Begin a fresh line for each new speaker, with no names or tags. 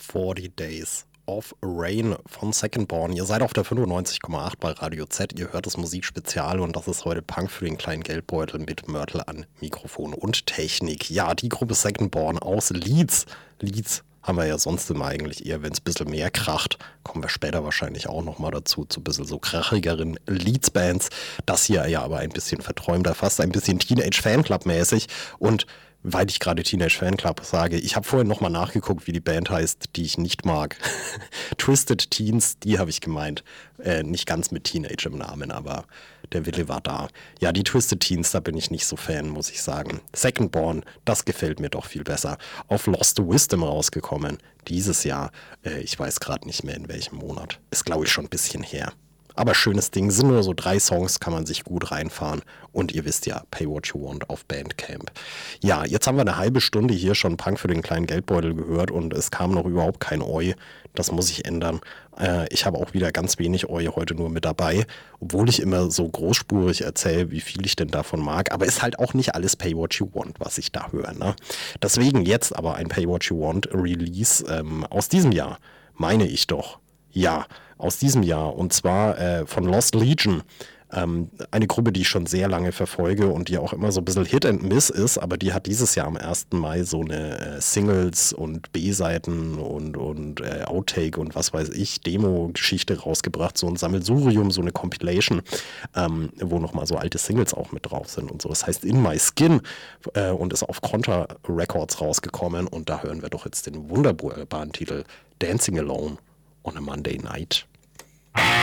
40 Days of Rain von Second Born. Ihr seid auf der 95,8 bei Radio Z. Ihr hört das Musikspezial und das ist heute Punk für den kleinen Geldbeutel mit Mörtel an Mikrofon und Technik. Ja, die Gruppe Second Born aus Leeds. Leeds haben wir ja sonst immer eigentlich eher, wenn es ein bisschen mehr kracht. Kommen wir später wahrscheinlich auch nochmal dazu, zu ein bisschen so krachigeren Leeds-Bands. Das hier ja aber ein bisschen verträumter, fast ein bisschen Teenage-Fanclub-mäßig. Und weil ich gerade Teenage Fanclub sage, ich habe vorhin nochmal nachgeguckt, wie die Band heißt, die ich nicht mag. Twisted Teens, die habe ich gemeint. Nicht ganz mit Teenage im Namen, aber der Wille war da. Ja, die Twisted Teens, da bin ich nicht so Fan, muss ich sagen. Second Born, das gefällt mir doch viel besser. Auf Lost Wisdom rausgekommen, dieses Jahr. Ich weiß gerade nicht mehr in welchem Monat. Ist, glaube ich, schon ein bisschen her. Aber schönes Ding, sind nur so 3 Songs, kann man sich gut reinfahren. Und ihr wisst ja, Pay What You Want auf Bandcamp. Ja, jetzt haben wir eine halbe Stunde hier schon Punk für den kleinen Geldbeutel gehört und es kam noch überhaupt kein Oi. Das muss ich ändern. Ich habe auch wieder ganz wenig Oi heute nur mit dabei, obwohl ich immer so großspurig erzähle, wie viel ich denn davon mag. Aber ist halt auch nicht alles Pay What You Want, was ich da höre. Ne? Deswegen jetzt aber ein Pay What You Want Release aus diesem Jahr, meine ich doch. Ja, aus diesem Jahr und zwar von Lost Legion. Eine Gruppe, die ich schon sehr lange verfolge und die auch immer so ein bisschen Hit and Miss ist, aber die hat dieses Jahr am 1. Mai so eine Singles und B-Seiten und Outtake und was weiß ich, Demo-Geschichte rausgebracht, so ein Sammelsurium, so eine Compilation, wo nochmal so alte Singles auch mit drauf sind und so. Das heißt In My Skin und ist auf Contra Records rausgekommen und da hören wir doch jetzt den wunderbaren Titel Dancing Alone on a Monday Night.